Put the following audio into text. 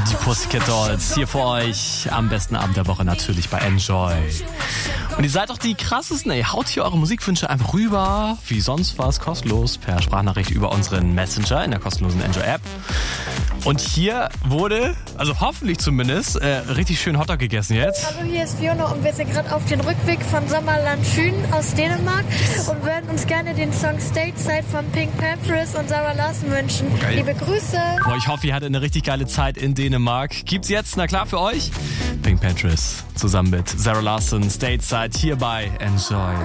Die Pussycat Dolls hier für euch am besten Abend der Woche natürlich bei Enjoy. Und ihr seid doch die krassesten, ey. Haut hier eure Musikwünsche einfach rüber, wie sonst was, kostenlos per Sprachnachricht über unseren Messenger in der kostenlosen Enjoy-App. Und hier wurde, also hoffentlich zumindest, richtig schön Hotdog gegessen jetzt. Hallo, hier ist Fiona und wir sind gerade auf dem Rückweg von Sommerland Schün aus Dänemark und würden uns gerne den Song Stateside von Pink Panthers und Zara Larsson wünschen. Geil. Liebe Grüße. Boah, ich hoffe, ihr hattet eine richtig geile Zeit in Dänemark. Gibt's jetzt, na klar, für euch? Pink Panthers zusammen mit Zara Larsson, Stateside hier bei Enjoy.